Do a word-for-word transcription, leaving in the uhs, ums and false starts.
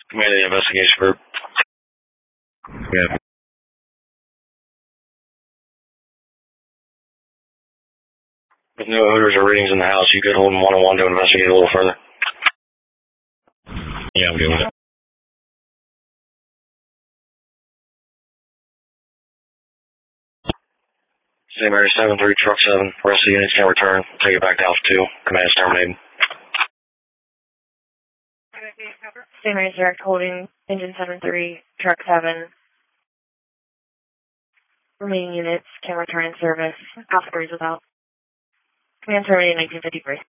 Command of the investigation group. Yeah. With no odors or readings in the house, you could hold them one-on-one to investigate a little further. Yeah, I'm good with it. Same area seven three, truck seven. Rest of the units can return. Take it back to Alpha two. Command is terminated. Same area direct holding, engine seven three, truck seven. Remaining units can return in service. Alpha three is without. Command terminated nineteen fifty-three.